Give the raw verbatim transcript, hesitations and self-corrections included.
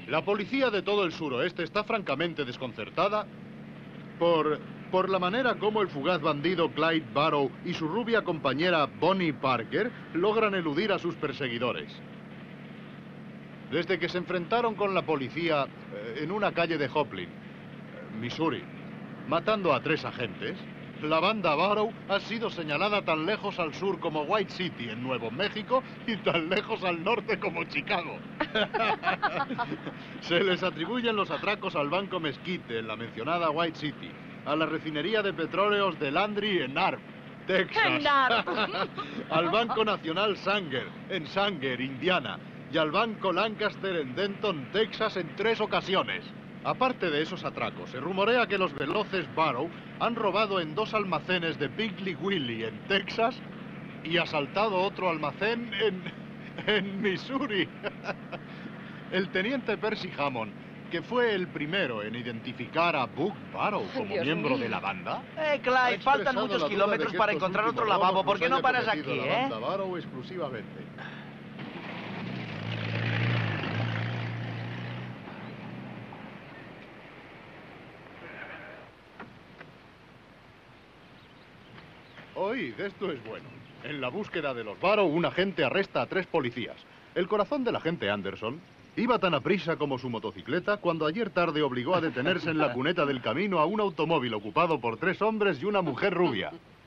La policía de todo el suroeste está francamente desconcertada por, por la manera como el fugaz bandido Clyde Barrow y su rubia compañera Bonnie Parker logran eludir a sus perseguidores. Desde que se enfrentaron con la policía eh, en una calle de Joplin, Missouri, matando a tres agentes, la banda Barrow ha sido señalada tan lejos al sur como White City, en Nuevo México, y tan lejos al norte como Chicago. Se les atribuyen los atracos al Banco Mesquite, en la mencionada White City, a la refinería de petróleos de Landry en Arp, Texas, al Banco Nacional Sanger, en Sanger, Indiana, y al Banco Lancaster en Denton, Texas, en tres ocasiones. Aparte de esos atracos, se rumorea que los veloces Barrow han robado en dos almacenes de Piggly Willy en Texas y asaltado otro almacén en, en Missouri. El teniente Percy Hammond, que fue el primero en identificar a Buck Barrow como Dios miembro mío. de la banda. Eh, Clyde, faltan muchos kilómetros para encontrar otro lavabo. ¿Por qué no paras aquí, la eh? banda Barrow exclusivamente. Oíd, esto es bueno. En la búsqueda de los Barrow, un agente arresta a tres policías. El corazón del agente Anderson iba tan aprisa como su motocicleta cuando ayer tarde obligó a detenerse en la cuneta del camino a un automóvil ocupado por tres hombres y una mujer rubia.